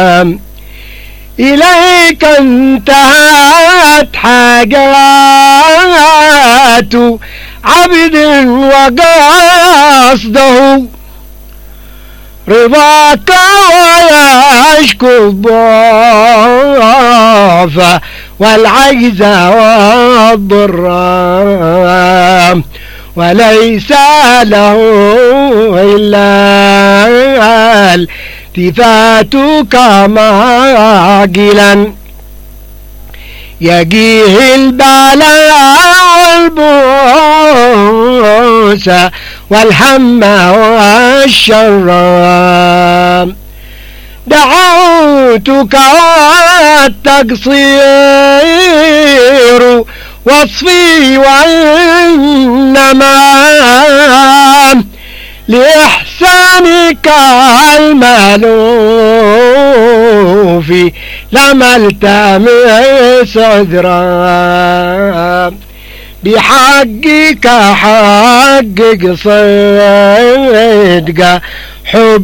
إليك انتهت حاجات عبد وقصده رضاك ويشكو الضعف والعجز والضرام وليس له إلا التفاتك معقلا يجيه البلاء والبؤس والهم والشر دعوتك والتقصير وصفي وإنما لإحسانك المألوف لم التمس عذرا بحقك حقق صدق حب